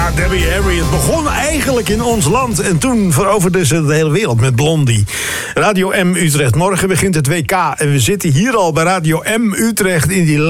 Ja, Debbie Harry. Het begon eigenlijk in ons land en toen veroverde ze de hele wereld met Blondie. Radio M Utrecht. Morgen begint het WK en we zitten hier al bij Radio M Utrecht in die